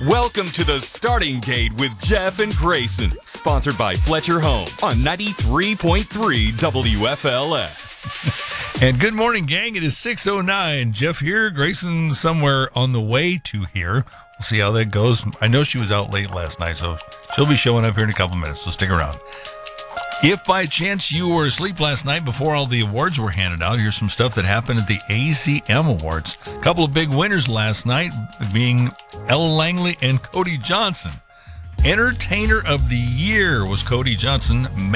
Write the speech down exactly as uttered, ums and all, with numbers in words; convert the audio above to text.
Welcome to the Starting Gate with Jeff and Grayson, sponsored by Fletcher Home on ninety-three point three W F L S. And good morning, gang. It is six oh nine. Jeff here, Grayson somewhere on the way to here. We'll see how that goes. I know she was out late last night, so she'll be showing up here in a couple minutes, so stick around. If by chance you were asleep last night before all the awards were handed out, here's some stuff that happened at the A C M Awards. A couple of big winners last night being Ella Langley and Cody Johnson. Entertainer of the Year was Cody Johnson.